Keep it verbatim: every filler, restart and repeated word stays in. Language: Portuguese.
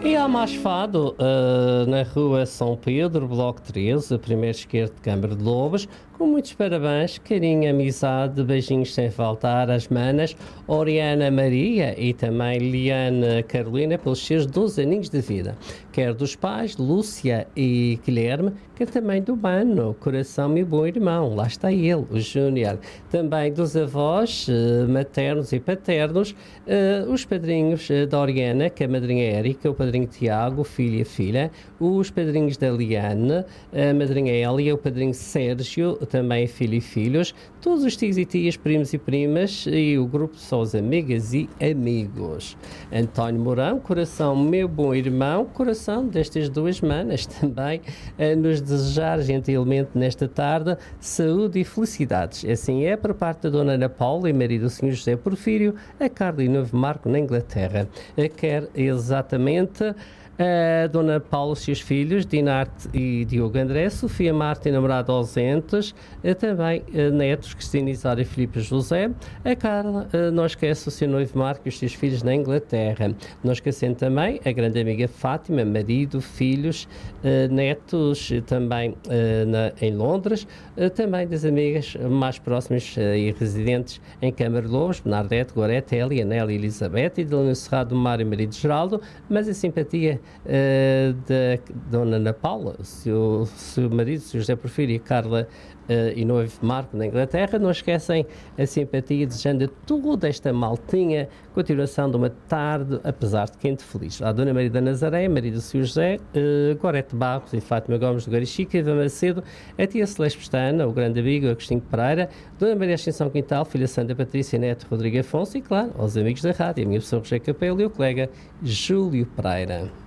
E há mais fado uh, na rua São Pedro, Bloco treze, primeiro esquerdo de Câmara de Lobos, com muitos parabéns, carinho, amizade, beijinhos sem faltar às manas Oriana Maria e também Liana Carolina pelos seus doze aninhos de vida. Quer dos pais, Lúcia e Guilherme, quer também do mano, coração meu bom irmão, lá está ele, o Júnior. Também dos avós uh, maternos e paternos, uh, os padrinhos uh, da Oriana, que é a madrinha Érica, o padrinho Tiago, o filho e a filha, os padrinhos da Liane, a madrinha Hélia, o padrinho Sérgio, também filho e filhos, todos os tios e tias, primos e primas e o grupo são as amigas e amigos. António Mourão, coração meu bom irmão, coração destas duas manas também, a nos desejar gentilmente nesta tarde saúde e felicidades. Assim é por parte da Dona Ana Paula e marido do senhor José Porfírio, a Carla e Novo Marco na Inglaterra. Quer exatamente a Dona Paula, os seus filhos, Dinarte e Diogo André, Sofia Marta e namorado ausentes, também netos, Cristina Isário e Filipe José, a Carla, não esquece o seu noivo Marco e os seus filhos na Inglaterra. Não esquecendo também a grande amiga Fátima, marido, filhos, netos também na, em Londres, também das amigas mais próximas e residentes em Câmara de Lobos, Bernadette, Gorete, Elia, Nélia e Elizabeth, e de Leonel Cerrado, Mário e marido Geraldo, mas a simpatia Uh, da Dona Ana Paula, seu, seu marido, seu José Porfírio e Carla uh, e noivo Marco na Inglaterra. Não esquecem a simpatia, desejando a toda esta maltinha continuação de uma tarde, apesar de quente, feliz. A Dona Maria da Nazaré, marido do seu José, uh, Gorete Barros e Fátima Gomes de Gorichica, Iva Macedo, a tia Celeste Pestana, o grande amigo Agostinho Pereira, Dona Maria Ascensão Quintal, filha Santa Patrícia, neto Rodrigo Afonso e, claro, aos amigos da rádio, a minha pessoa Roger Capelo e o colega Júlio Pereira.